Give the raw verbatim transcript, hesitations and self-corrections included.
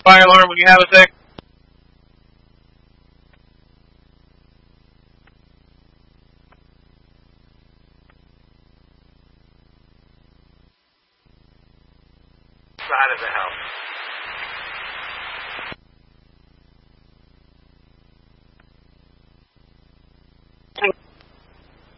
Fire alarm when you have a sec. Side of the house.